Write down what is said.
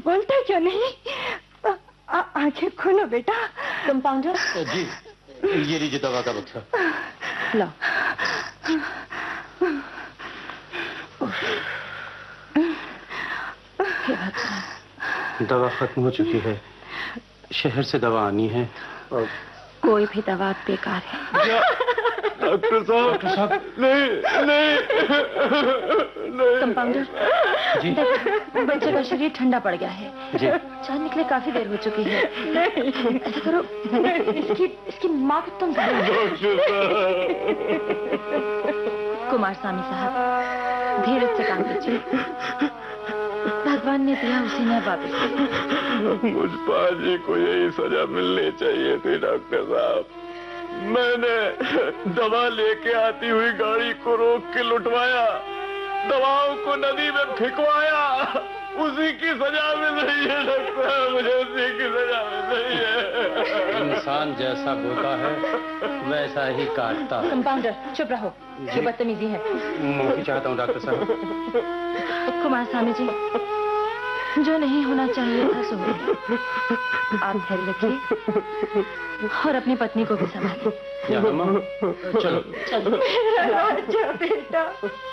बोलता क्यों नहीं? आंखें खोलो बेटा। कंपाउंडर जी, ये लीजिए दवा का बक्सा। लो। दवा खत्म हो चुकी है, शहर से दवा आनी है। और कोई भी दवा बेकार है। डॉक्टर साहब नहीं नहीं नहीं। कंपाउंडर जी, बच्चे का शरीर ठंडा पड़ गया है जी। जान निकले काफी देर हो चुकी है। ऐसा करो, इसकी माँ को तुम कुमार स्वामी साहब धीरज से काम कीजिए। भगवान ने दिया उसी ने वापस। मुझ पाजी को यही सजा मिलनी चाहिए थी डॉक्टर साहब। मैंने दवा लेके आती हुई गाड़ी को रोक के लुटवाया, दवाओं को नदी में फेंकवाया, उसी की सजा मिल रही है डॉक्टर साहब, मुझे उसी की सजा मिल रही है। इंसान जैसा बोता है वैसा ही काटता है। कंपाउंडर चुप रहो, ये बदतमीजी है। माफी चाहता हूँ डॉक्टर साहब। कुमार स्वामी जी, जो नहीं होना चाहिए था सो हो गया। आप धैर्य रखिए और अपनी पत्नी को भी संभालिए। चलो चलो बेटा।